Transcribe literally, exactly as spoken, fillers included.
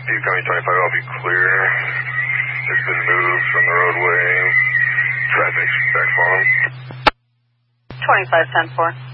Incoming twenty-five, I'll be clear. It's been moved from the roadway. Traffic's back following. twenty-five ten four.